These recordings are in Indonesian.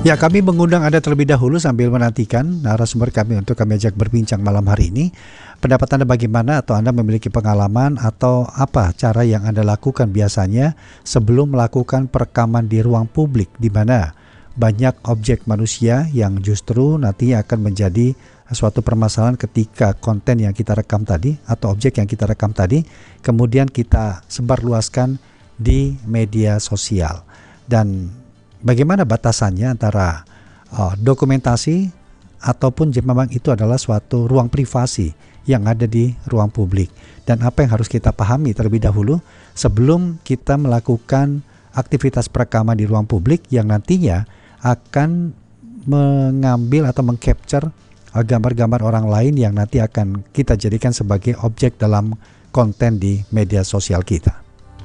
Ya, kami mengundang Anda terlebih dahulu sambil menantikan narasumber kami untuk kami ajak berbincang malam hari ini. Pendapat Anda bagaimana, atau Anda memiliki pengalaman atau apa cara yang Anda lakukan biasanya sebelum melakukan perekaman di ruang publik, di mana banyak objek manusia yang justru nantinya akan menjadi suatu permasalahan ketika konten yang kita rekam tadi atau objek yang kita rekam tadi kemudian kita sebarluaskan di media sosial. Dan bagaimana batasannya antara dokumentasi ataupun memang itu adalah suatu ruang privasi yang ada di ruang publik, dan apa yang harus kita pahami terlebih dahulu sebelum kita melakukan aktivitas perekaman di ruang publik yang nantinya akan mengambil atau mengcapture gambar-gambar orang lain yang nanti akan kita jadikan sebagai objek dalam konten di media sosial kita.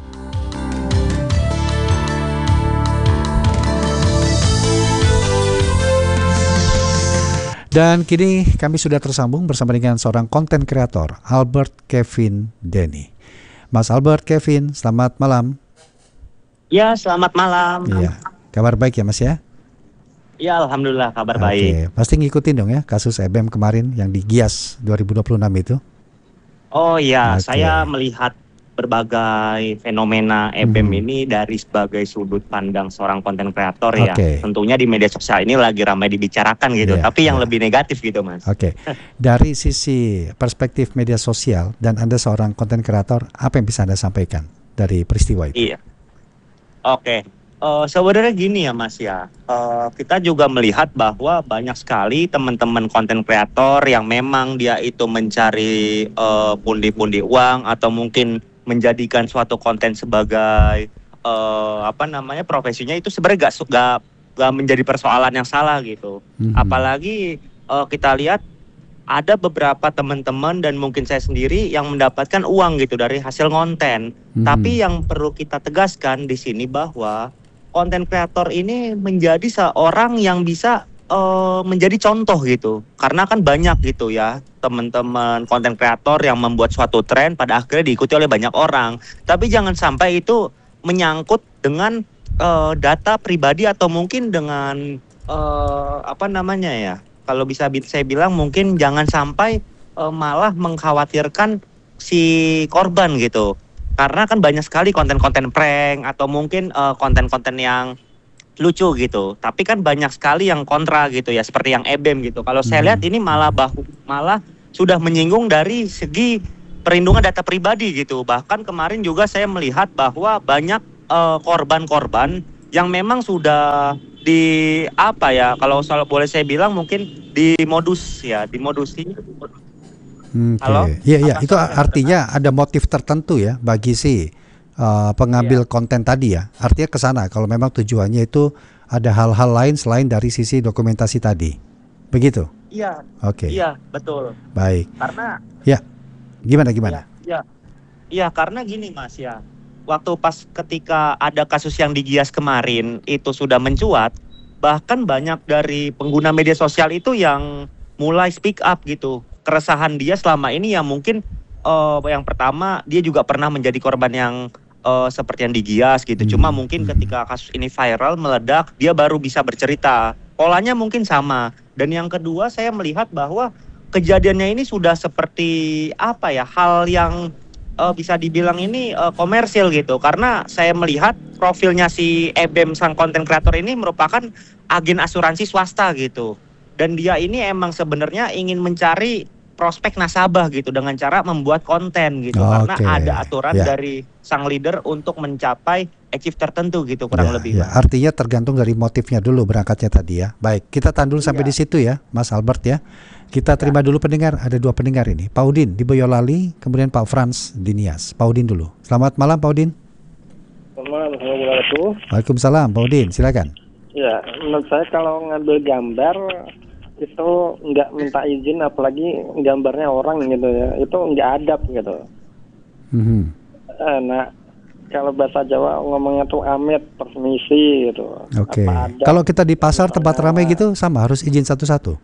Dan kini kami sudah tersambung bersama dengan seorang konten kreator, Albert Kevin Denny. Mas Albert Kevin, selamat malam. Ya, selamat malam. Iya, kabar baik ya Mas ya? Ya, alhamdulillah kabar baik. Pasti ngikutin dong ya kasus EBM kemarin yang di Gias 2026 itu. Oh iya, saya melihat berbagai fenomena EBM ini dari sebagai sudut pandang seorang konten kreator ya. Tentunya di media sosial ini lagi ramai dibicarakan gitu, tapi yang lebih negatif gitu Mas. Dari sisi perspektif media sosial dan Anda seorang konten kreator, apa yang bisa Anda sampaikan dari peristiwa itu? Iya. Sebenarnya gini ya Mas ya, kita juga melihat bahwa banyak sekali teman-teman konten kreator yang memang dia itu mencari pundi-pundi uang atau mungkin menjadikan suatu konten sebagai profesinya, itu sebenarnya gak menjadi persoalan yang salah gitu. Apalagi kita lihat ada beberapa teman-teman dan mungkin saya sendiri yang mendapatkan uang gitu dari hasil konten. Tapi yang perlu kita tegaskan di sini bahwa konten kreator ini menjadi seorang yang bisa menjadi contoh gitu. Karena kan banyak gitu ya teman-teman konten kreator yang membuat suatu tren pada akhirnya diikuti oleh banyak orang. Tapi jangan sampai itu menyangkut dengan data pribadi atau mungkin dengan kalau bisa saya bilang mungkin jangan sampai malah mengkhawatirkan si korban gitu. Karena kan banyak sekali konten-konten prank atau mungkin konten-konten yang lucu gitu. Tapi kan banyak sekali yang kontra gitu ya, seperti yang EBM gitu. Kalau saya lihat ini malah sudah menyinggung dari segi perlindungan data pribadi gitu. Bahkan kemarin juga saya melihat bahwa banyak korban-korban yang memang sudah kalau boleh saya bilang mungkin dimodusi. Halo? Iya, itu artinya ada motif tertentu ya bagi si pengambil konten tadi ya. Artinya ke sana kalau memang tujuannya itu ada hal-hal lain selain dari sisi dokumentasi tadi. Begitu? Iya. Iya, betul. Baik. Karena gimana? Iya, karena gini Mas ya. Waktu ketika ada kasus yang di Gias kemarin itu sudah mencuat, bahkan banyak dari pengguna media sosial itu yang mulai speak up gitu. Keresahan dia selama ini ya mungkin yang pertama dia juga pernah menjadi korban yang seperti yang di Gias gitu. Cuma mungkin ketika kasus ini viral meledak, dia baru bisa bercerita. Polanya mungkin sama. Dan yang kedua saya melihat bahwa kejadiannya ini sudah seperti hal yang bisa dibilang ini komersil gitu. Karena saya melihat profilnya si EBM sang konten kreator ini merupakan agen asuransi swasta gitu. Dan dia ini emang sebenarnya ingin mencari prospek nasabah gitu dengan cara membuat konten gitu. Karena ada aturan dari sang leader untuk mencapai achieve tertentu gitu kurang lebih. Artinya tergantung dari motifnya dulu berangkatnya tadi ya. Baik, kita tahan dulu sampai di situ ya Mas Albert ya. Kita terima dulu pendengar, ada 2 pendengar ini. Pak Udin di Boyolali, kemudian Pak Frans di Nias. Pak Udin dulu. Selamat malam Pak Udin. Selamat malam, Assalamualaikum. Waalaikumsalam Pak Udin, silakan. Ya, menurut saya kalau ngambil gambar itu nggak minta izin, apalagi gambarnya orang gitu ya, itu nggak adab gitu. Nah, kalau bahasa Jawa ngomongnya tuh amit, permisi gitu. Kalau kita di pasar tempat ramai gitu sama harus izin satu-satu?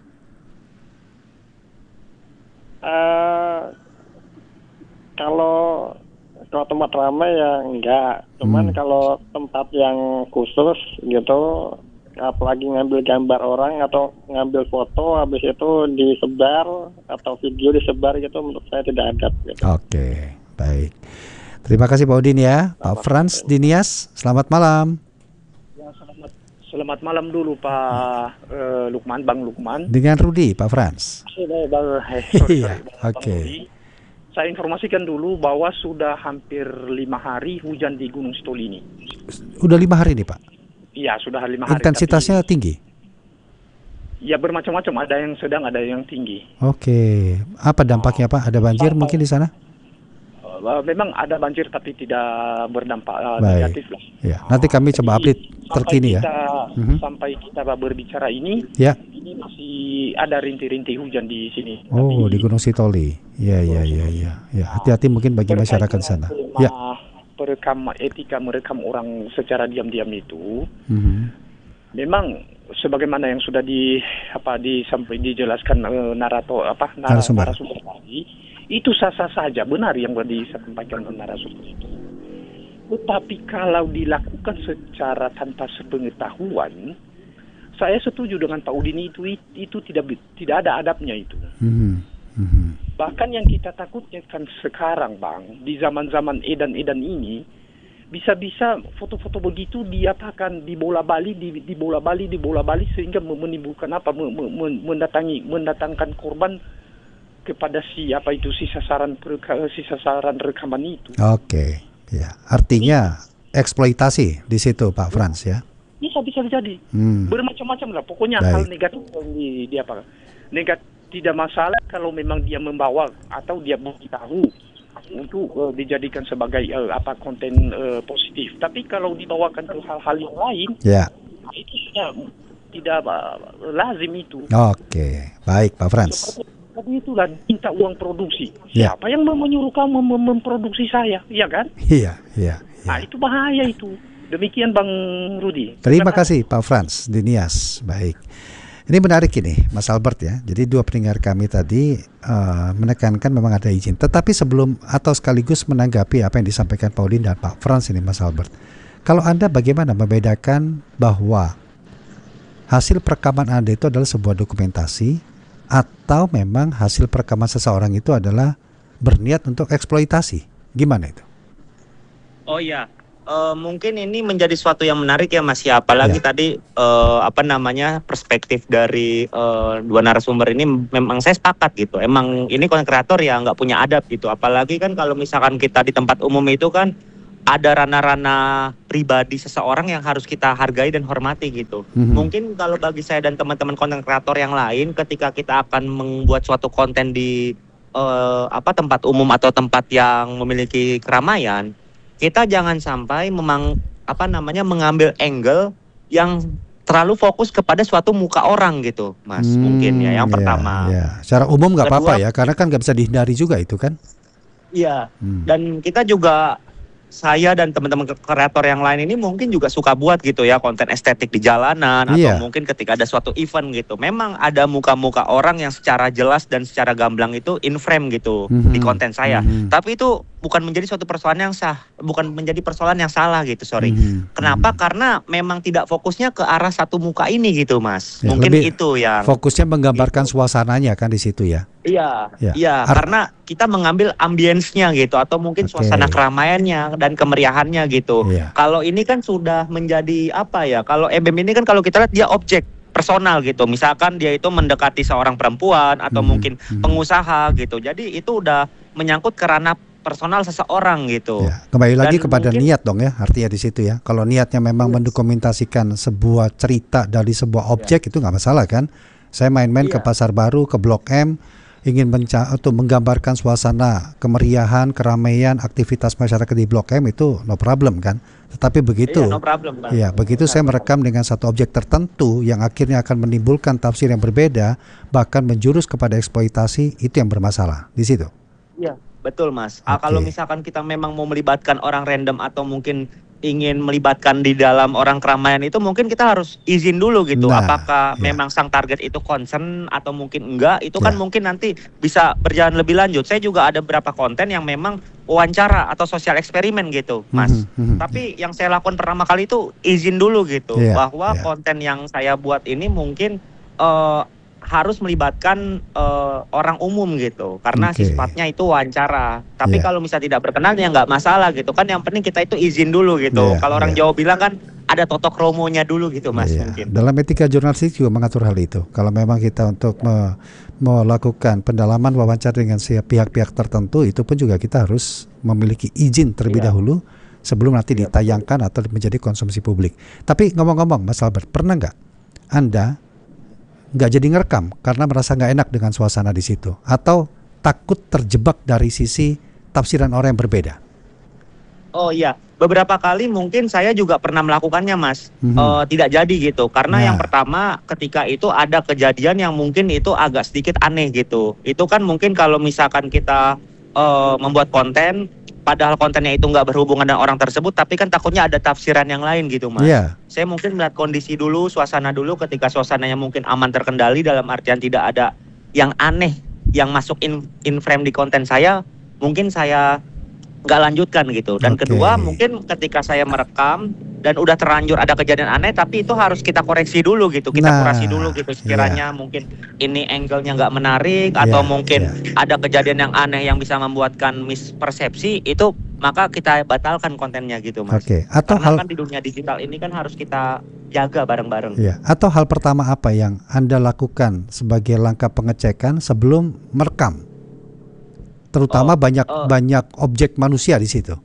Kalau tempat ramai ya enggak, cuman kalau tempat yang khusus gitu apalagi ngambil gambar orang atau ngambil foto habis itu disebar atau video disebar gitu, menurut saya tidak adab gitu. Oke, baik. Terima kasih Pak Udin ya. Pak Frans Dinias, selamat malam. Ya, selamat malam dulu Pak Lukman, Bang Lukman. Dengan Rudi, Pak Frans. Iya, oke. Saya informasikan dulu bahwa sudah hampir 5 hari hujan di Gunung Sitoli ini. Udah 5 hari nih Pak? Iya, sudah 5 hari. Intensitasnya tinggi? Ya bermacam-macam, ada yang sedang, ada yang tinggi. Oke, apa dampaknya Pak? Ada banjir mungkin di sana? Memang ada banjir tapi tidak berdampak Baik. negatif lah. Ya, nanti kami coba update terkini ya. Sampai kita berbicara ini, Ya. ini masih ada rintik-rintik hujan di sini. Oh, di Gunung Sitoli. Ya. Hati-hati mungkin bagi masyarakat di sana. Ya. Etika merekam orang secara diam-diam itu, memang sebagaimana yang sudah dijelaskan narasumber tadi. Itu sah-sah saja, benar yang disampaikan oleh narasumber itu. Tetapi kalau dilakukan secara tanpa sepengetahuan, saya setuju dengan Pak Udin itu tidak ada adabnya itu. Bahkan yang kita takutnya kan sekarang Bang, di zaman-zaman edan-edan ini, bisa-bisa foto-foto begitu diapakan dibola-balik sehingga menimbulkan mendatangkan korban kepada si sasaran rekaman itu. Oke, ya. Artinya eksploitasi di situ Pak Frans ya. Bisa jadi. Bermacam-macam lah. Pokoknya Baik. hal negatif dia apa? Negatif tidak masalah kalau memang dia membawa atau dia beritahu untuk dijadikan sebagai konten positif. Tapi kalau dibawakan ke hal-hal yang lain, ya. Itu sudah tidak lazim itu. Oke, baik Pak Frans. Tapi itulah minta uang produksi. Ya. Siapa yang menyuruh kamu memproduksi saya, iya kan? Iya. Nah, itu bahaya itu. Demikian Bang Rudi. Terima kasih Pak Frans Dinias. Baik. Ini menarik ini, Mas Albert ya. Jadi dua pendengar kami tadi menekankan memang ada izin. Tetapi sebelum atau sekaligus menanggapi apa yang disampaikan Pak Udin dan Pak Frans ini, Mas Albert. Kalau Anda bagaimana membedakan bahwa hasil perekaman Anda itu adalah sebuah dokumentasi atau memang hasil perekaman seseorang itu adalah berniat untuk eksploitasi? Gimana itu? Oh iya, mungkin ini menjadi suatu yang menarik ya Mas ya. Apalagi tadi perspektif dari dua narasumber ini memang saya sepakat gitu. Emang ini konten kreator ya nggak punya adab gitu. Apalagi kan kalau misalkan kita di tempat umum itu kan ada ranah-ranah pribadi seseorang yang harus kita hargai dan hormati gitu. Mungkin kalau bagi saya dan teman-teman konten kreator yang lain, ketika kita akan membuat suatu konten di tempat umum atau tempat yang memiliki keramaian, kita jangan sampai mengambil angle yang terlalu fokus kepada suatu muka orang gitu, Mas. Mungkin ya yang pertama. Ya. Secara umum nggak apa-apa ya, karena kan nggak bisa dihindari juga itu kan. Iya. Dan kita juga, saya dan teman-teman kreator yang lain ini mungkin juga suka buat gitu ya konten estetik di jalanan atau mungkin ketika ada suatu event gitu. Memang ada muka-muka orang yang secara jelas dan secara gamblang itu in frame gitu di konten saya. Tapi itu bukan menjadi suatu persoalan yang salah gitu, sorry. Kenapa? Karena memang tidak fokusnya ke arah satu muka ini gitu, Mas. Ya, mungkin itu yang fokusnya menggambarkan suasananya kan di situ ya. Iya, karena kita mengambil ambience-nya gitu atau mungkin suasana keramaiannya dan kemeriahannya gitu. Kalau ini kan sudah menjadi kalau EBM ini kan kalau kita lihat dia objek personal gitu. Misalkan dia itu mendekati seorang perempuan atau mungkin pengusaha gitu. Jadi itu udah menyangkut ke ranah personal seseorang gitu. Ya, kembali lagi kepada niat dong ya, artinya di situ ya. Kalau niatnya memang mendokumentasikan sebuah cerita dari sebuah objek itu nggak masalah kan. Saya main-main ke Pasar Baru, ke Blok M, ingin untuk menggambarkan suasana kemeriahan, keramaian, aktivitas masyarakat di Blok M itu no problem kan. Tetapi begitu, begitu saya merekam dengan satu objek tertentu yang akhirnya akan menimbulkan tafsir yang berbeda, bahkan menjurus kepada eksploitasi, itu yang bermasalah di situ. Iya, betul Mas. Kalau misalkan kita memang mau melibatkan orang random atau mungkin ingin melibatkan di dalam orang keramaian itu mungkin kita harus izin dulu gitu. Nah, apakah ya. memang sang target itu concern atau mungkin enggak, itu kan mungkin nanti bisa berjalan lebih lanjut. Saya juga ada beberapa konten yang memang wawancara atau sosial eksperimen gitu, Mas. Tapi yang saya lakukan pertama kali itu izin dulu gitu, bahwa konten yang saya buat ini mungkin harus melibatkan orang umum gitu, karena sifatnya itu wawancara. Tapi kalau misalnya tidak berkenan ya nggak masalah gitu kan. Yang penting kita itu izin dulu gitu. Kalau orang Jawa bilang kan ada totok romonya dulu gitu, Mas. Mungkin. Dalam etika jurnalistik juga mengatur hal itu. Kalau memang kita untuk melakukan pendalaman wawancara dengan pihak-pihak tertentu, itu pun juga kita harus memiliki izin terlebih dahulu sebelum nanti ditayangkan atau menjadi konsumsi publik. Tapi ngomong-ngomong, Mas Albert, pernah nggak Anda nggak jadi ngerekam karena merasa nggak enak dengan suasana di situ, atau takut terjebak dari sisi tafsiran orang yang berbeda? Oh iya, beberapa kali mungkin saya juga pernah melakukannya, Mas. Tidak jadi gitu, karena yang pertama ketika itu ada kejadian yang mungkin itu agak sedikit aneh gitu. Itu kan mungkin kalau misalkan kita membuat konten, padahal kontennya itu nggak berhubungan dengan orang tersebut, tapi kan takutnya ada tafsiran yang lain gitu, Mas. Saya mungkin melihat kondisi dulu, suasana dulu. Ketika suasananya mungkin aman terkendali, dalam artian tidak ada yang aneh yang masuk in frame di konten saya, mungkin saya nggak lanjutkan gitu. Dan kedua, mungkin ketika saya merekam dan udah terlanjur ada kejadian aneh, tapi itu harus kita koreksi dulu gitu, kita kurasi dulu gitu. Sekiranya mungkin ini angle-nya nggak menarik, atau mungkin ada kejadian yang aneh yang bisa membuatkan mispersepsi, itu maka kita batalkan kontennya gitu, Mas. Atau karena kan di dunia digital ini kan harus kita jaga bareng-bareng. Atau hal pertama apa yang Anda lakukan sebagai langkah pengecekan sebelum merekam? Terutama banyak objek manusia di situ.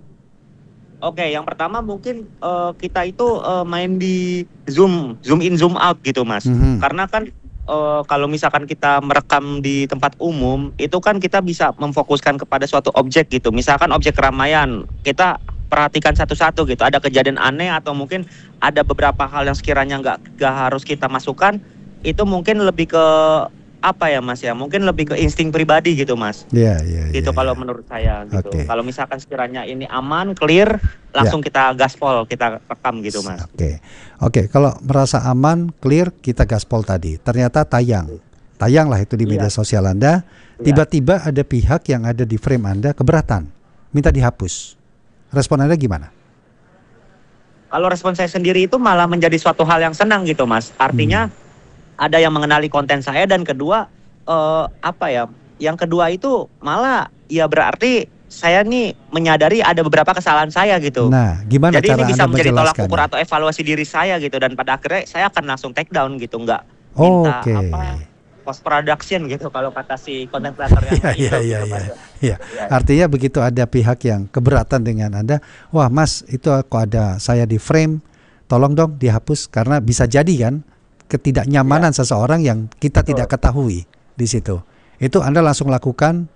Yang pertama mungkin kita itu main di zoom in zoom out gitu, Mas. Karena kan kalau misalkan kita merekam di tempat umum, itu kan kita bisa memfokuskan kepada suatu objek gitu. Misalkan objek keramaian, kita perhatikan satu-satu gitu. Ada kejadian aneh atau mungkin ada beberapa hal yang sekiranya nggak harus kita masukkan, itu mungkin lebih ke apa ya, Mas ya? Mungkin lebih ke insting pribadi gitu, Mas. Gitu kalau menurut saya gitu. Kalau misalkan sekiranya ini aman, clear, langsung kita gaspol, kita rekam gitu, Mas. Kalau merasa aman, clear, kita gaspol tadi. Ternyata tayanglah itu di media sosial Anda. Tiba-tiba ada pihak yang ada di frame Anda keberatan, minta dihapus. Respon Anda gimana? Kalau respon saya sendiri itu malah menjadi suatu hal yang senang gitu, Mas. Artinya ada yang mengenali konten saya, dan kedua yang kedua itu malah ya berarti saya nih menyadari ada beberapa kesalahan saya gitu. Nah, gimana jadi cara ini bisa Anda menjadi tolak menjelaskannya? ukur atau evaluasi diri saya gitu, dan pada akhirnya saya akan langsung take down gitu, nggak minta post production gitu kalau kata si konten creator yang Artinya begitu ada pihak yang keberatan dengan Anda, wah Mas, itu kok ada saya di frame, tolong dong dihapus, karena bisa jadi kan ketidaknyamanan seseorang yang kita tidak ketahui di situ. Itu Anda langsung lakukan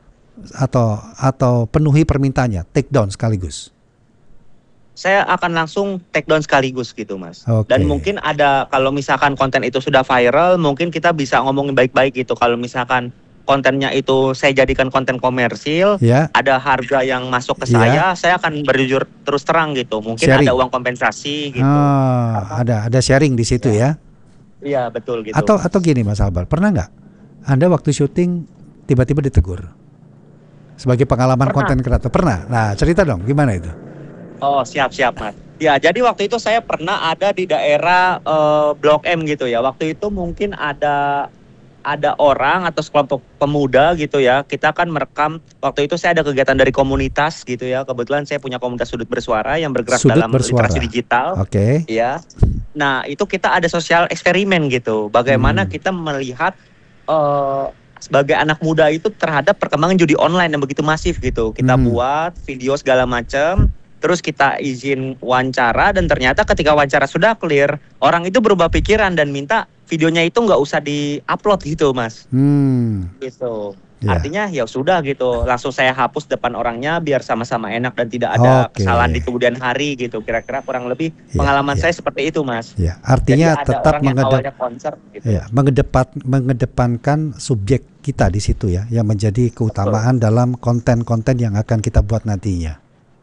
atau penuhi permintaannya, take down sekaligus? Saya akan langsung take down sekaligus gitu, Mas. Dan mungkin ada, kalau misalkan konten itu sudah viral, mungkin kita bisa ngomongin baik-baik gitu. Kalau misalkan kontennya itu saya jadikan konten komersil, ada harga yang masuk ke saya akan berjujur terus terang gitu. Mungkin sharing. Ada uang kompensasi gitu. Ada sharing di situ ya? Iya, betul gitu. Atau gini, Mas Albert, pernah nggak Anda waktu syuting tiba-tiba ditegur sebagai pengalaman konten kreator? Pernah? Nah, cerita dong, gimana itu? Siap, Mas. Ya, jadi waktu itu saya pernah ada di daerah Blok M gitu ya. Waktu itu mungkin ada orang atau sekelompok pemuda gitu ya. Kita kan merekam, waktu itu saya ada kegiatan dari komunitas gitu ya. Kebetulan saya punya komunitas Sudut Bersuara yang bergerak dalam literasi digital. Ya. Nah, itu kita ada sosial eksperimen gitu. Bagaimana kita melihat sebagai anak muda itu terhadap perkembangan judi online yang begitu masif gitu. Kita buat video segala macam, terus kita izin wawancara, dan ternyata ketika wawancara sudah clear, orang itu berubah pikiran dan minta videonya itu nggak usah di-upload gitu, Mas. Gitu. Artinya ya sudah gitu, langsung saya hapus depan orangnya biar sama-sama enak dan tidak ada kesalahan di kemudian hari gitu. Kira-kira kurang lebih pengalaman saya seperti itu, Mas. Artinya tetap gitu. mengedepankan subjek kita di situ ya, yang menjadi keutamaan dalam konten-konten yang akan kita buat nantinya.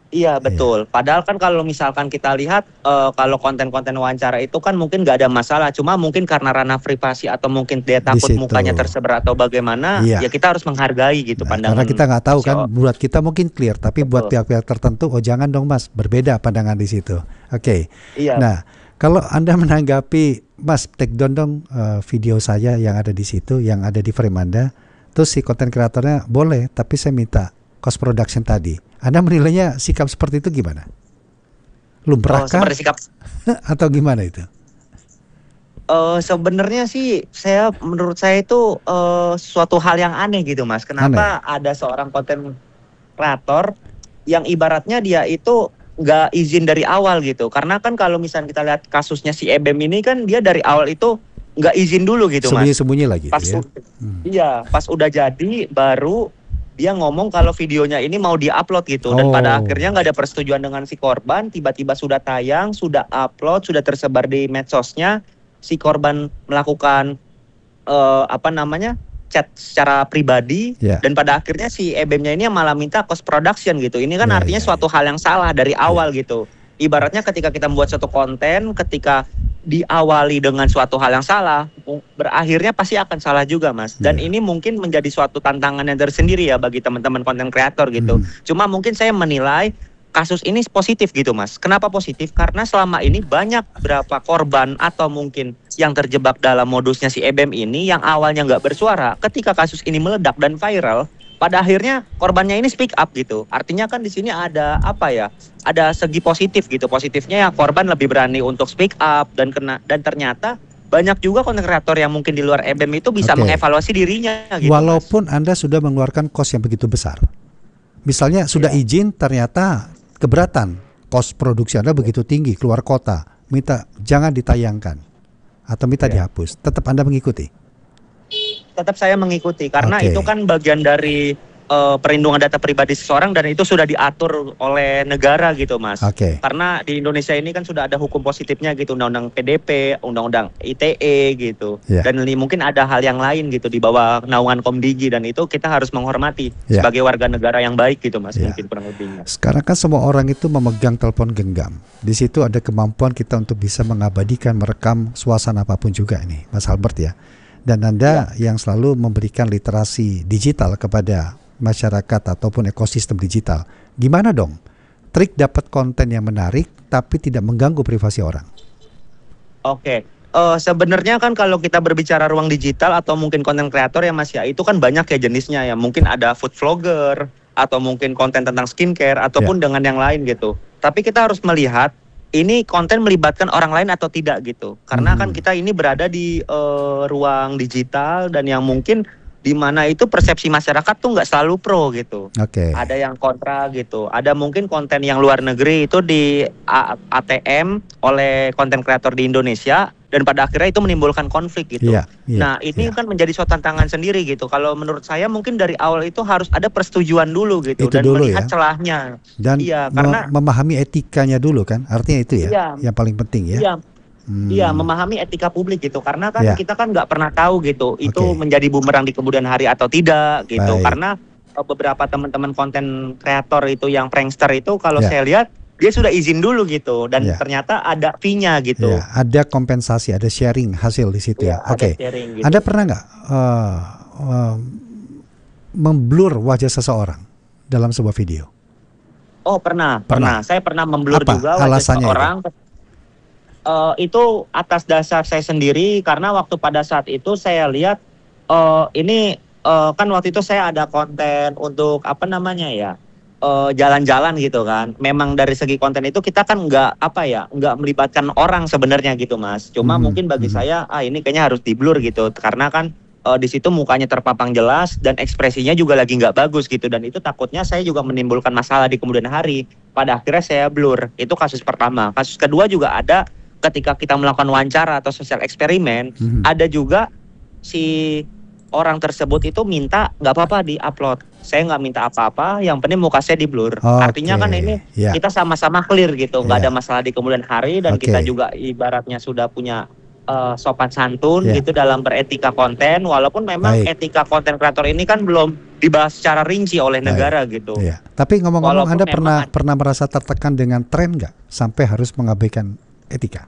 Iya betul. Padahal kan kalau misalkan kita lihat kalau konten-konten wawancara itu kan mungkin nggak ada masalah. Cuma mungkin karena ranah privasi atau mungkin dia takut mukanya tersebar atau bagaimana, ya kita harus menghargai gitu pandangan. Karena kita nggak tahu kan, buat kita mungkin clear, tapi buat pihak-pihak tertentu, oh jangan dong Mas, berbeda pandangan di situ. Oke. Iya. Nah, kalau Anda menanggapi, Mas, take down dong video saya yang ada di situ, yang ada di frame Anda. Terus si konten kreatornya boleh, tapi saya minta cost production tadi. Anda menilainya sikap seperti itu gimana? Lumrahkah? Seperti sikap atau gimana itu? Sebenarnya sih menurut saya itu suatu hal yang aneh gitu Mas. Kenapa ada seorang konten kreator yang ibaratnya dia itu nggak izin dari awal gitu. Karena kan kalau misalnya kita lihat kasusnya si Ebem ini kan dia dari awal itu nggak izin dulu gitu Mas. Sembunyi-sembunyi lagi pas ya? Iya, pas udah jadi baru dia ngomong kalau videonya ini mau di-upload gitu. Dan pada akhirnya nggak ada persetujuan dengan si korban, tiba-tiba sudah tayang, sudah upload, sudah tersebar di medsosnya, si korban melakukan chat secara pribadi, dan pada akhirnya si Ebemnya ini malah minta cost production gitu. Ini kan artinya suatu hal yang salah dari awal gitu. Ibaratnya ketika kita membuat suatu konten, ketika diawali dengan suatu hal yang salah, berakhirnya pasti akan salah juga Mas. Dan ini mungkin menjadi suatu tantangan yang tersendiri ya bagi teman-teman konten kreator gitu. Cuma mungkin saya menilai kasus ini positif gitu Mas. Kenapa positif? Karena selama ini banyak berapa korban atau mungkin yang terjebak dalam modusnya si Ebem ini yang awalnya nggak bersuara, ketika kasus ini meledak dan viral, pada akhirnya korbannya ini speak up gitu. Artinya kan di sini ada ada segi positif gitu. Positifnya ya korban lebih berani untuk speak up dan ternyata banyak juga konten kreator yang mungkin di luar Ebem itu bisa mengevaluasi dirinya gitu. Walaupun Mas, Anda sudah mengeluarkan cost yang begitu besar. Misalnya sudah izin, ternyata keberatan, cost produksi Anda begitu tinggi, keluar kota, minta jangan ditayangkan atau minta dihapus. Tetap Anda mengikuti? Tetap saya mengikuti karena itu kan bagian dari perlindungan data pribadi seseorang dan itu sudah diatur oleh negara gitu Mas. Karena di Indonesia ini kan sudah ada hukum positifnya gitu, undang-undang PDP, undang-undang ITE gitu. Dan mungkin ada hal yang lain gitu di bawah naungan Komdigi dan itu kita harus menghormati sebagai warga negara yang baik gitu Mas, mungkin kurang lebihnya. Sekarang kan semua orang itu memegang telepon genggam. Di situ ada kemampuan kita untuk bisa mengabadikan, merekam suasana apapun juga ini, Mas Albert ya. Dan Anda yang selalu memberikan literasi digital kepada masyarakat ataupun ekosistem digital. Gimana dong trik dapat konten yang menarik tapi tidak mengganggu privasi orang? Sebenarnya kan kalau kita berbicara ruang digital atau mungkin konten kreator ya Mas ya, itu kan banyak ya jenisnya ya. Mungkin ada food vlogger atau mungkin konten tentang skincare ataupun dengan yang lain gitu. Tapi kita harus melihat ini konten melibatkan orang lain atau tidak gitu. Karena kan kita ini berada di ruang digital dan yang mungkin di mana itu persepsi masyarakat tuh nggak selalu pro gitu. Ada yang kontra gitu. Ada mungkin konten yang luar negeri itu di ATM oleh konten kreator di Indonesia dan pada akhirnya itu menimbulkan konflik gitu. Nah ini kan menjadi suatu tantangan sendiri gitu. Kalau menurut saya mungkin dari awal itu harus ada persetujuan dulu gitu itu dan dulu melihat celahnya. Dan karena memahami etikanya dulu kan. Artinya itu ya yang paling penting ya. Iya, memahami etika publik gitu. Karena kan kita kan nggak pernah tahu gitu itu menjadi bumerang di kemudian hari atau tidak gitu. Karena beberapa teman-teman konten kreator itu yang prankster itu kalau saya lihat dia sudah izin dulu gitu dan ternyata ada fee-nya gitu. Ada kompensasi, ada sharing hasil di situ ya. Sharing, gitu. Anda pernah nggak memblur wajah seseorang dalam sebuah video? Pernah. Saya pernah memblur juga wajah seseorang. Itu atas dasar saya sendiri karena waktu pada saat itu saya lihat kan waktu itu saya ada konten untuk jalan-jalan gitu kan. Memang dari segi konten itu kita kan nggak melibatkan orang sebenarnya gitu Mas. Cuma mungkin bagi saya ini kayaknya harus di-blur gitu karena kan di situ mukanya terpapang jelas dan ekspresinya juga lagi nggak bagus gitu dan itu takutnya saya juga menimbulkan masalah di kemudian hari. Pada akhirnya saya blur. Itu kasus pertama. Kasus kedua juga ada ketika kita melakukan wawancara atau sosial eksperimen, ada juga si orang tersebut itu minta nggak apa-apa di-upload. Saya nggak minta apa-apa, yang penting muka saya di-blur. Artinya kan ini kita sama-sama clear gitu, nggak ada masalah di kemudian hari dan kita juga ibaratnya sudah punya sopan santun gitu dalam beretika konten. Walaupun memang etika konten kreator ini kan belum dibahas secara rinci oleh negara gitu. Iya. Tapi ngomong-ngomong, Walaupun Anda memang pernah merasa tertekan dengan tren nggak sampai harus mengabaikan etika?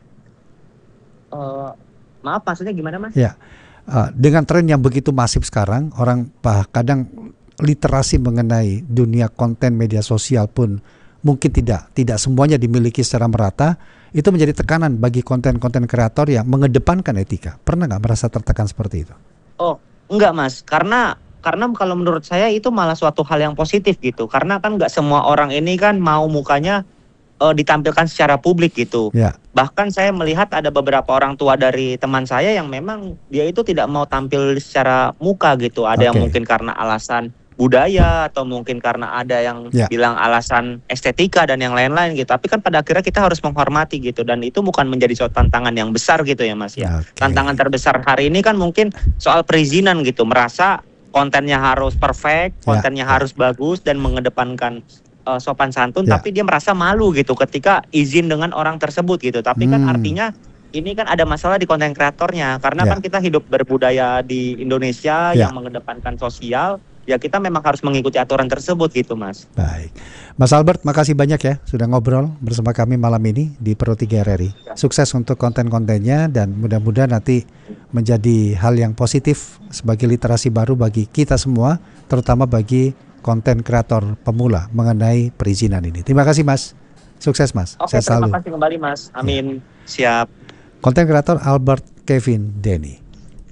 Maaf, maksudnya gimana, Mas? Ya, dengan tren yang begitu masif sekarang, orang kadang literasi mengenai dunia konten media sosial pun mungkin tidak semuanya dimiliki secara merata. Itu menjadi tekanan bagi konten-konten kreator yang mengedepankan etika. Pernah nggak merasa tertekan seperti itu? Oh, enggak, Mas. Karena kalau menurut saya itu malah suatu hal yang positif gitu. Karena kan nggak semua orang ini kan mau mukanya ditampilkan secara publik gitu. Ya. Bahkan saya melihat ada beberapa orang tua dari teman saya yang memang dia itu tidak mau tampil secara muka gitu. Ada yang mungkin karena alasan budaya atau mungkin karena ada yang bilang alasan estetika dan yang lain-lain gitu. Tapi kan pada akhirnya kita harus menghormati gitu, dan itu bukan menjadi suatu tantangan yang besar gitu ya, Mas ya. Tantangan terbesar hari ini kan mungkin soal perizinan gitu, merasa kontennya harus perfect, kontennya harus bagus dan mengedepankan sopan santun, tapi dia merasa malu gitu ketika izin dengan orang tersebut gitu. Tapi kan artinya ini kan ada masalah di konten kreatornya, karena kan kita hidup berbudaya di Indonesia yang mengedepankan sosial. Ya kita memang harus mengikuti aturan tersebut gitu, Mas. Baik. Mas Albert, makasih banyak ya sudah ngobrol bersama kami malam ini di Pro 3 RRI. Sukses untuk konten-kontennya dan mudah-mudahan nanti menjadi hal yang positif sebagai literasi baru bagi kita semua, terutama bagi konten kreator pemula mengenai perizinan ini. Terima kasih, Mas. Sukses, Mas. Oke, terima kasih kembali, Mas. Amin. Siap. Konten kreator Albert Kevin Denny.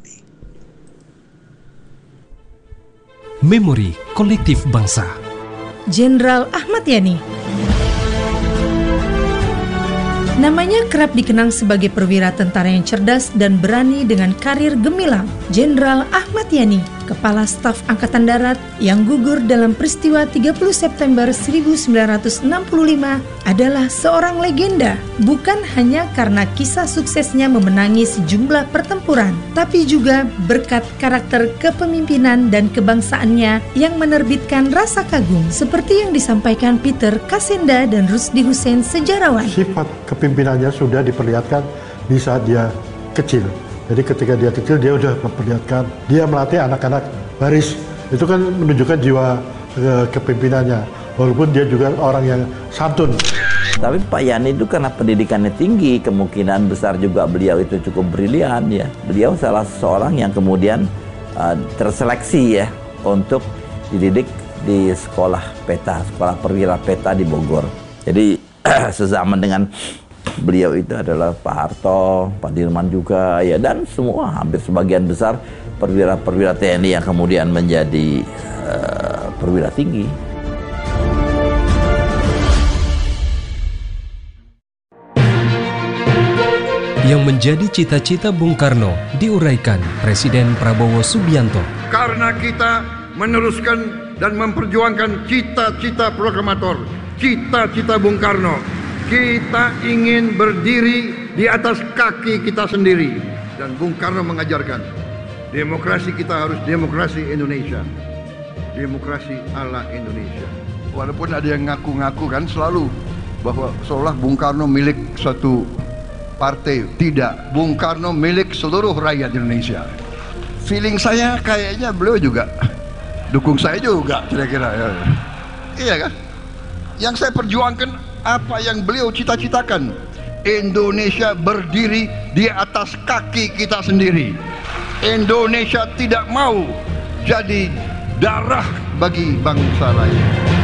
Memori Kolektif Bangsa. Jenderal Ahmad Yani. Namanya kerap dikenang sebagai perwira tentara yang cerdas dan berani dengan karir gemilang. Jenderal Ahmad Yani, Kepala Staf Angkatan Darat yang gugur dalam peristiwa 30 September 1965 adalah seorang legenda, bukan hanya karena kisah suksesnya memenangi sejumlah pertempuran, tapi juga berkat karakter kepemimpinan dan kebangsaannya yang menerbitkan rasa kagum, seperti yang disampaikan Peter Kasenda dan Rusdi Hussein, sejarawan. Sifat kepimpinannya sudah diperlihatkan di saat dia kecil. Jadi ketika dia kecil dia sudah memperlihatkan, dia melatih anak-anak baris. Itu kan menunjukkan jiwa kepimpinannya. Walaupun dia juga orang yang santun. Tapi Pak Yani itu karena pendidikannya tinggi, kemungkinan besar juga beliau itu cukup brilian ya. Beliau salah seorang yang kemudian terseleksi ya untuk dididik di sekolah PETA, sekolah perwira PETA di Bogor. Jadi sezaman dengan beliau itu adalah Pak Harto, Pak Dirman juga ya, dan semua hampir sebagian besar perwira-perwira TNI yang kemudian menjadi perwira tinggi. Yang menjadi cita-cita Bung Karno diuraikan Presiden Prabowo Subianto. Karena kita meneruskan dan memperjuangkan cita-cita proklamator, cita-cita Bung Karno. Kita ingin berdiri di atas kaki kita sendiri. Dan Bung Karno mengajarkan, demokrasi kita harus demokrasi Indonesia. Demokrasi ala Indonesia. Walaupun ada yang ngaku-ngaku kan selalu bahwa seolah Bung Karno milik suatu partai. Tidak, Bung Karno milik seluruh rakyat Indonesia. Feeling saya kayaknya beliau juga dukung saya juga kira-kira ya. Iya kan? Yang saya perjuangkan apa yang beliau cita-citakan. Indonesia berdiri di atas kaki kita sendiri. Indonesia tidak mau jadi darah bagi bangsa lain.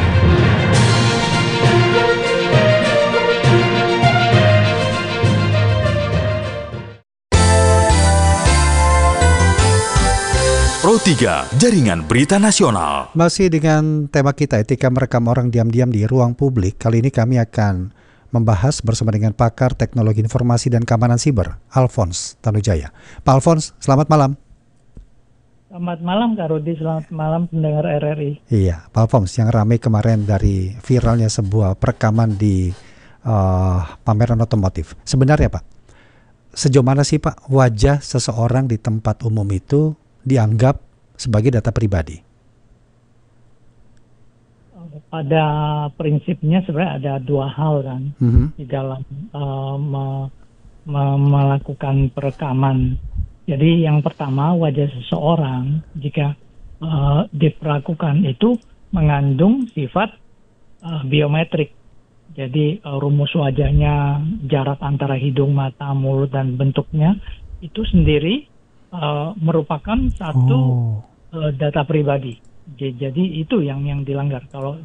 Pro 3, Jaringan Berita Nasional. Masih dengan tema kita, etika merekam orang diam-diam di ruang publik. Kali ini kami akan membahas bersama dengan pakar teknologi informasi dan keamanan siber, Alphonse Tanujaya. Pak Alphonse, selamat malam. Selamat malam Kak Rudi, selamat malam pendengar RRI. Iya, Pak Alphonse, yang ramai kemarin dari viralnya sebuah perekaman di pameran otomotif. Sebenarnya Pak, sejauh mana sih Pak wajah seseorang di tempat umum itu dianggap sebagai data pribadi? Pada prinsipnya sebenarnya ada dua hal kan di dalam melakukan perekaman. Jadi yang pertama, wajah seseorang jika diperlakukan itu mengandung sifat biometrik. Jadi rumus wajahnya, jarak antara hidung, mata, mulut, dan bentuknya itu sendiri merupakan satu data pribadi. Jadi itu yang dilanggar kalau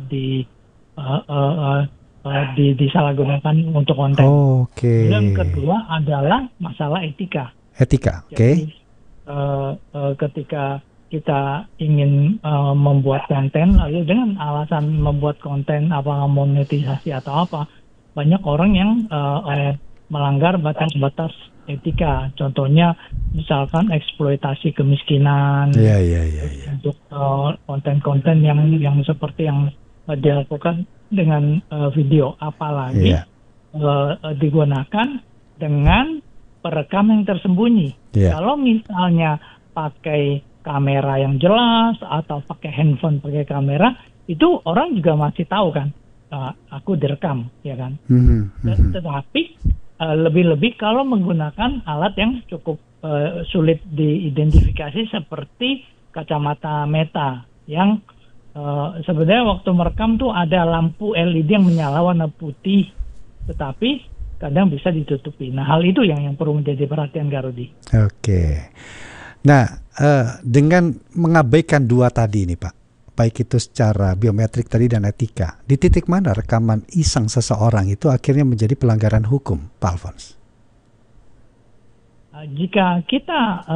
disalahgunakan untuk konten. Yang kedua adalah masalah etika. Jadi ketika kita ingin membuat konten, lalu dengan alasan membuat konten apakah monetisasi atau apa, banyak orang yang melanggar batas-batas etika. Contohnya misalkan eksploitasi kemiskinan untuk konten-konten yang seperti yang dilakukan dengan video, apalagi digunakan dengan perekam yang tersembunyi. Kalau misalnya pakai kamera yang jelas atau pakai handphone pakai kamera, itu orang juga masih tahu kan, aku direkam, ya kan. Tetapi lebih-lebih kalau menggunakan alat yang cukup sulit diidentifikasi seperti kacamata Meta yang sebenarnya waktu merekam tuh ada lampu LED yang menyala warna putih, tetapi kadang bisa ditutupi. Nah, hal itu yang perlu menjadi perhatian Garudi. Nah, dengan mengabaikan dua tadi ini Pak, baik itu secara biometrik tadi dan etika, di titik mana rekaman iseng seseorang itu akhirnya menjadi pelanggaran hukum, Pak Alphonse? Jika kita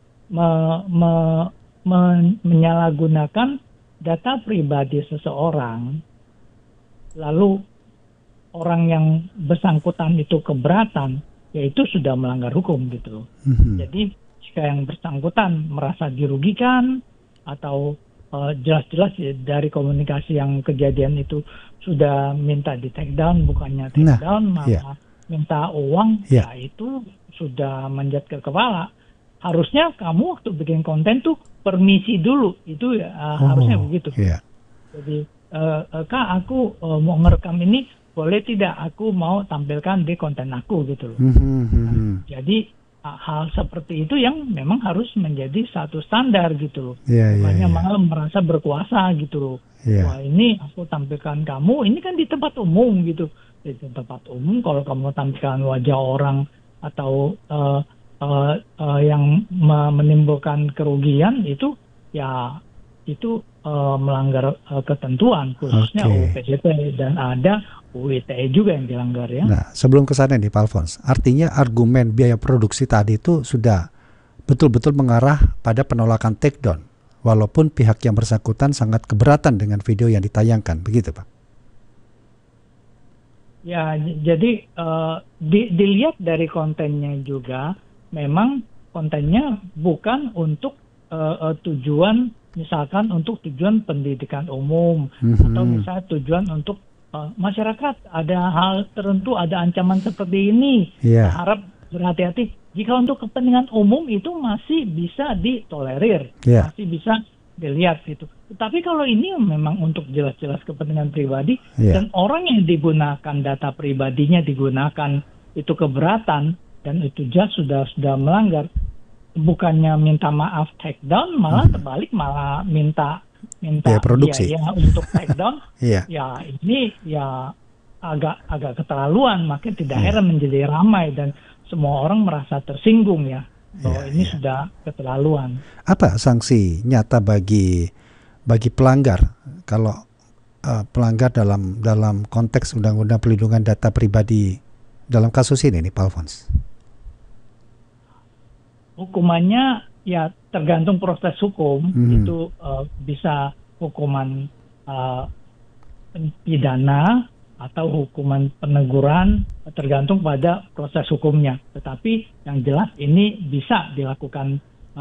menyalahgunakan data pribadi seseorang, lalu orang yang bersangkutan itu keberatan, yaitu sudah melanggar hukum gitu. Jadi jika yang bersangkutan merasa dirugikan atau jelas-jelas dari komunikasi yang kejadian itu sudah minta di take down, bukannya take down malah minta uang, ya itu sudah manjat ke kepala. Harusnya kamu waktu bikin konten tuh permisi dulu, itu harusnya begitu. Jadi Kak, aku mau ngerekam ini, boleh tidak aku mau tampilkan di konten aku gitu loh. Jadi hal seperti itu yang memang harus menjadi satu standar gitu loh. Makanya malah merasa berkuasa gitu loh. Wah, ini aku tampilkan kamu, ini kan di tempat umum gitu. Di tempat umum kalau kamu tampilkan wajah orang atau yang menimbulkan kerugian itu ya itu melanggar ketentuan khususnya UU PDP dan ada UU ITE juga yang dilanggar ya. Nah, sebelum ke sana nih Pak Alphonse, artinya argumen biaya produksi tadi itu sudah betul-betul mengarah pada penolakan takedown, walaupun pihak yang bersangkutan sangat keberatan dengan video yang ditayangkan, begitu Pak? Ya, jadi dilihat dari kontennya juga, memang kontennya bukan untuk tujuan, misalkan untuk tujuan pendidikan umum, atau misalnya tujuan untuk masyarakat ada hal tertentu, ada ancaman seperti ini, harap berhati-hati. Jika untuk kepentingan umum itu masih bisa ditolerir, masih bisa dilihat gitu. Tetapi kalau ini memang untuk jelas-jelas kepentingan pribadi dan orang yang digunakan data pribadinya digunakan itu keberatan dan itu jelas sudah melanggar, bukannya minta maaf take down, malah terbalik malah minta produksi biaya untuk take down. Ya ini ya agak keterlaluan, makanya tidak heran menjadi ramai dan semua orang merasa tersinggung ya bahwa ini sudah keterlaluan. Apa sanksi nyata bagi pelanggar kalau pelanggar dalam konteks Undang-Undang Perlindungan Data Pribadi dalam kasus ini nih Pak Alphonse? Hukumannya ya tergantung proses hukum, itu bisa hukuman pidana atau hukuman peneguran, tergantung pada proses hukumnya. Tetapi yang jelas ini bisa dilakukan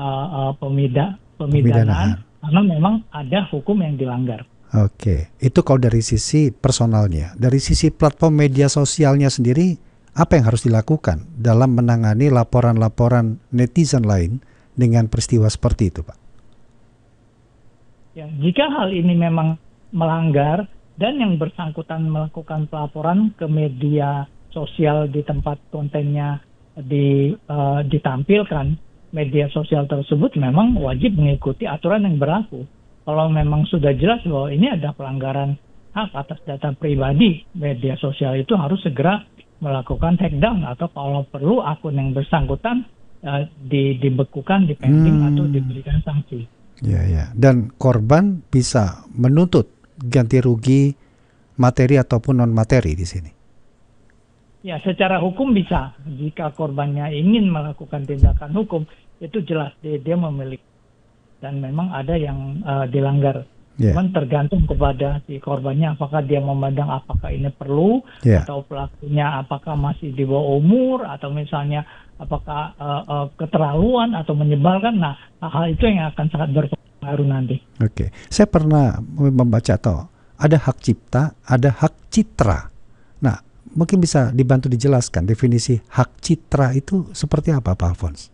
pemidanaan karena memang ada hukum yang dilanggar. Itu kalau dari sisi personalnya. Dari sisi platform media sosialnya sendiri, apa yang harus dilakukan dalam menangani laporan-laporan netizen lain dengan peristiwa seperti itu, Pak? Ya, jika hal ini memang melanggar dan yang bersangkutan melakukan pelaporan ke media sosial di tempat kontennya ditampilkan, media sosial tersebut memang wajib mengikuti aturan yang berlaku. Kalau memang sudah jelas bahwa ini ada pelanggaran hak atas data pribadi, media sosial itu harus segera melakukan take down, atau kalau perlu akun yang bersangkutan dibekukan, dipending atau diberikan sanksi. Ya. Dan korban bisa menuntut ganti rugi materi ataupun non materi di sini. Ya, secara hukum bisa. Jika korbannya ingin melakukan tindakan hukum, itu jelas dia memiliki. Dan memang ada yang dilanggar. Cuman tergantung kepada si korbannya, apakah dia memandang apakah ini perlu, atau pelakunya apakah masih di bawah umur, atau misalnya apakah keterlaluan atau menyebalkan. Nah, hal itu yang akan sangat berpengaruh nanti. Oke. Saya pernah membaca ada hak cipta, ada hak citra. Nah, mungkin bisa dibantu dijelaskan definisi hak citra itu seperti apa, Pak Alphonse?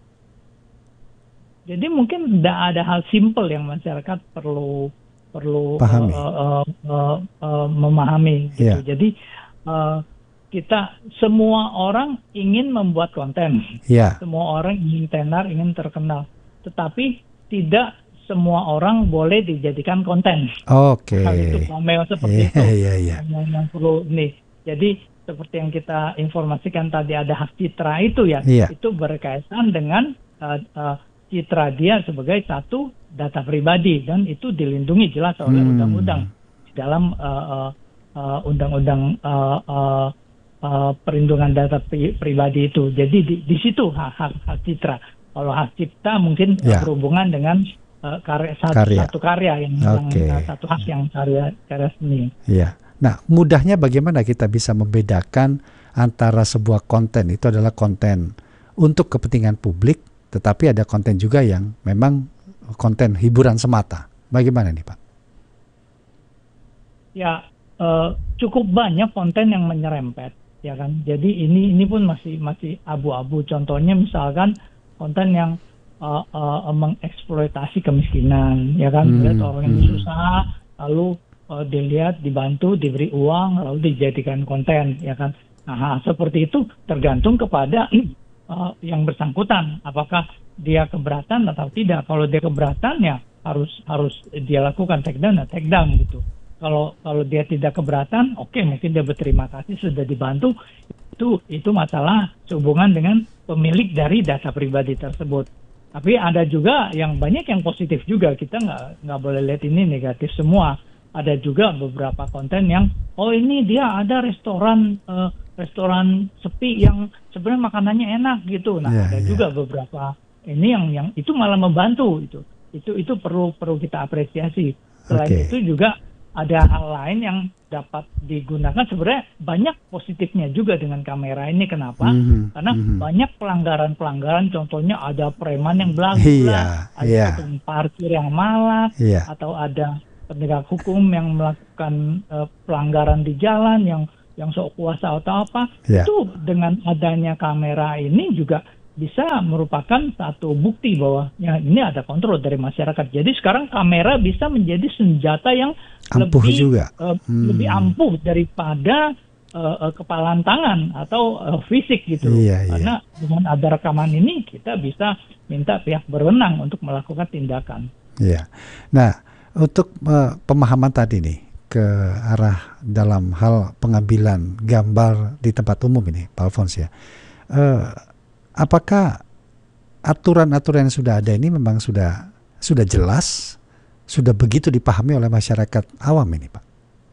Jadi mungkin tidak ada hal simpel yang masyarakat perlu memahami. Gitu. Jadi kita semua orang ingin membuat konten, semua orang ingin tenar, ingin terkenal, tetapi tidak semua orang boleh dijadikan konten. Oke. Hal itu cameo seperti itu. Yang perlu nih. Jadi seperti yang kita informasikan tadi, ada hak citra itu itu berkaitan dengan citra dia sebagai satu data pribadi, dan itu dilindungi jelas oleh undang-undang dalam undang-undang perlindungan data pribadi itu. Jadi di situ hak citra. Kalau hak cipta mungkin berhubungan dengan satu karya yang satu hak yang karya seni. Iya. Nah, mudahnya bagaimana kita bisa membedakan antara sebuah konten itu adalah konten untuk kepentingan publik, tetapi ada konten juga yang memang konten hiburan semata. Bagaimana nih, Pak? Ya, cukup banyak konten yang menyerempet, ya kan. Jadi ini pun masih abu-abu. Contohnya misalkan konten yang mengeksploitasi kemiskinan, ya kan. Lihat orang yang susah, lalu dilihat, dibantu, diberi uang, lalu dijadikan konten, ya kan. Nah, seperti itu tergantung kepada yang bersangkutan, apakah dia keberatan atau tidak. Kalau dia keberatan, ya harus dia lakukan take down gitu. Kalau dia tidak keberatan, oke, mungkin dia berterima kasih sudah dibantu. Itu masalah sehubungan dengan pemilik dari data pribadi tersebut. Tapi ada juga yang banyak yang positif juga. Kita nggak boleh lihat ini negatif semua. Ada juga beberapa konten yang ini dia ada restoran sepi yang sebenarnya makanannya enak gitu. Nah, ada juga beberapa ini yang itu malah membantu itu perlu kita apresiasi. Selain itu juga ada hal lain yang dapat digunakan. Sebenarnya banyak positifnya juga dengan kamera ini. Kenapa? Karena banyak pelanggaran. Contohnya ada preman yang belagu, ada parkir yang malas, atau ada penegak hukum yang melakukan pelanggaran di jalan yang sok kuasa atau apa. Itu dengan adanya kamera ini juga bisa merupakan satu bukti bahwa ini ada kontrol dari masyarakat. Jadi sekarang kamera bisa menjadi senjata yang lebih ampuh daripada kepalan tangan atau fisik gitu. Karena dengan ada rekaman ini kita bisa minta pihak berwenang untuk melakukan tindakan. Nah, untuk pemahaman tadi nih ke arah dalam hal pengambilan gambar di tempat umum ini, Pak Alphonse ya. Apakah aturan-aturan yang sudah ada ini memang sudah jelas, sudah begitu dipahami oleh masyarakat awam ini, Pak?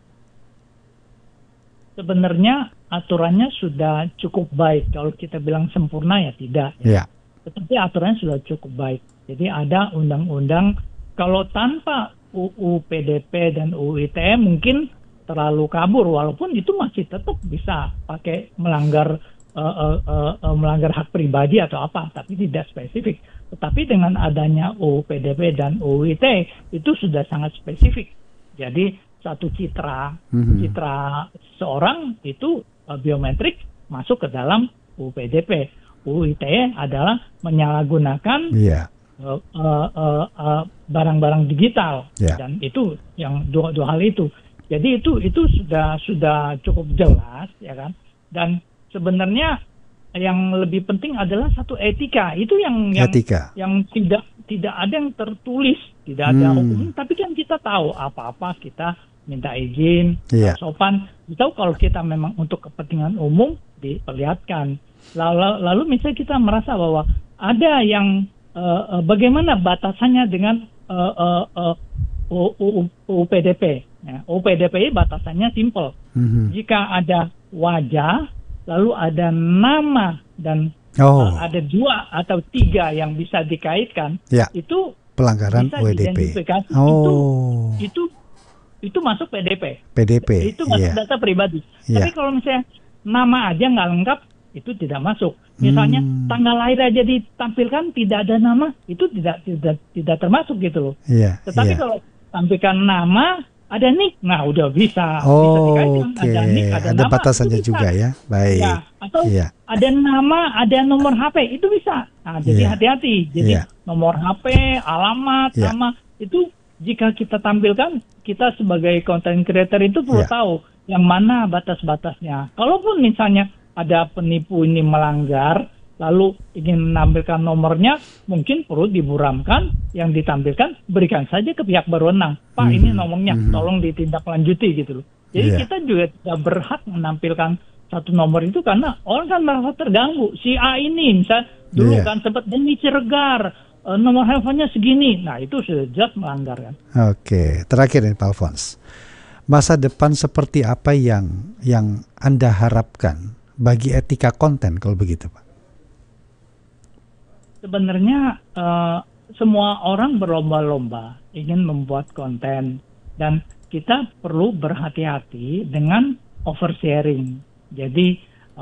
Sebenarnya aturannya sudah cukup baik. Kalau kita bilang sempurna ya tidak. Tetapi aturannya sudah cukup baik. Jadi ada undang-undang. Kalau tanpa UU PDP dan UU ITE mungkin terlalu kabur, walaupun itu masih tetap bisa pakai melanggar hak pribadi atau apa, tapi tidak spesifik. Tetapi dengan adanya UU PDP dan UU ITE itu sudah sangat spesifik. Jadi satu citra seorang itu biometrik masuk ke dalam UU PDP. UU ITE adalah menyalahgunakan barang-barang digital, dan itu yang dua hal itu. Jadi itu sudah cukup jelas, ya kan. Dan sebenarnya yang lebih penting adalah satu etika. Itu yang tidak ada yang tertulis, tidak ada hukum. Tapi kan kita tahu apa-apa kita minta izin, sopan. Kita tahu kalau kita memang untuk kepentingan umum diperlihatkan. Lalu misalnya kita merasa bahwa ada yang bagaimana batasannya dengan UPDP. Ya, UPDP batasannya simple. Jika ada wajah, lalu ada nama dan ada 2 atau 3 yang bisa dikaitkan, itu pelanggaran bisa UPDP. Itu masuk PDP. Itu masuk data pribadi. Tapi kalau misalnya nama aja nggak lengkap, itu tidak masuk. Misalnya tanggal lahir aja ditampilkan tidak ada nama, itu tidak termasuk gitu loh. Tetapi kalau tampilkan nama, ada nik, nah udah bisa dikaitkan. Ada nik, ada nama, batasannya juga ya. Baik. Ya, atau ada nama, ada nomor HP, itu bisa. Nah, jadi hati-hati. Jadi nomor HP, alamat, nama itu jika kita tampilkan, kita sebagai content creator itu perlu tahu yang mana batas-batasnya. Kalaupun misalnya ada penipu ini melanggar, lalu ingin menampilkan nomornya, mungkin perlu diburamkan, yang ditampilkan berikan saja ke pihak berwenang. Pak, ini nomornya, tolong ditindaklanjuti gitu loh. Jadi kita juga tidak berhak menampilkan satu nomor itu karena orang kan merasa terganggu. Si A ini misal dulu kan sempat demi Ciregar, nomor handphonenya segini. Nah, itu sudah jelas melanggar kan. Oke, terakhir nih Pak Alphonse. Masa depan seperti apa yang Anda harapkan bagi etika konten kalau begitu, Pak? Sebenarnya semua orang berlomba-lomba ingin membuat konten dan kita perlu berhati-hati dengan oversharing. Jadi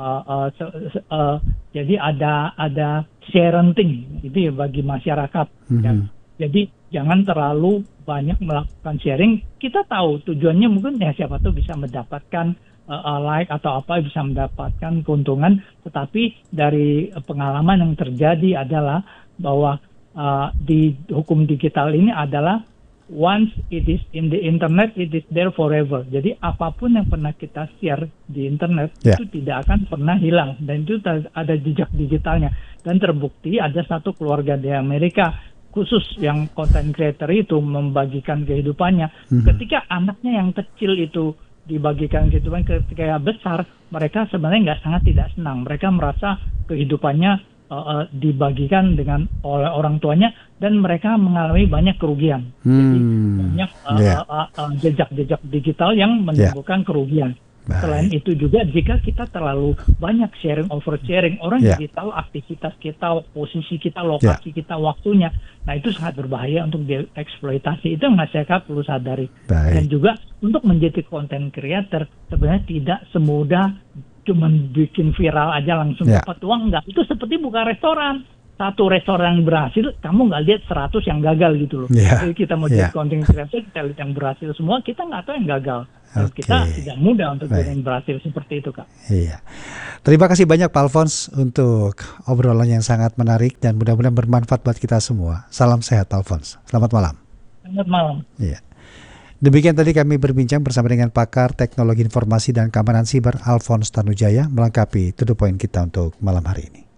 jadi ada sharing itu ya bagi masyarakat. Jadi jangan terlalu banyak melakukan sharing. Kita tahu tujuannya mungkin ya siapa tahu bisa mendapatkan like atau apa, bisa mendapatkan keuntungan, tetapi dari pengalaman yang terjadi adalah bahwa di hukum digital ini adalah once it is in the internet, it is there forever. Jadi apapun yang pernah kita share di internet itu tidak akan pernah hilang, dan itu ada jejak digitalnya. Dan terbukti ada satu keluarga di Amerika khusus yang content creator itu membagikan kehidupannya. Ketika anaknya yang kecil itu dibagikan kehidupan, ketika besar mereka sebenarnya sangat tidak senang. Mereka merasa kehidupannya dibagikan oleh orang tuanya dan mereka mengalami banyak kerugian. Jadi banyak jejak-jejak digital yang menimbulkan kerugian. Baik. Selain itu juga jika kita terlalu banyak sharing, oversharing, orang jadi tahu aktivitas kita, posisi kita, lokasi kita, waktunya. Nah, itu sangat berbahaya untuk dieksploitasi. Itu yang masyarakat perlu sadari. Baik. Dan juga untuk menjadi content creator sebenarnya tidak semudah cuman bikin viral aja langsung dapat uang. Enggak, itu seperti buka restoran. Satu restoran yang berhasil, kamu nggak lihat 100 yang gagal gitu loh. Jadi kita mau jadi content creator, kita lihat yang berhasil semua, kita nggak tahu yang gagal. Dan kita tidak mudah untuk jadi yang berhasil seperti itu, Kak. Iya. Terima kasih banyak Pak Alphonse untuk obrolan yang sangat menarik dan mudah-mudahan bermanfaat buat kita semua. Salam sehat Pak Alphonse. Selamat malam. Selamat malam. Iya. Demikian tadi kami berbincang bersama dengan pakar teknologi informasi dan keamanan siber Alphonse Tanujaya melengkapi to the point kita untuk malam hari ini.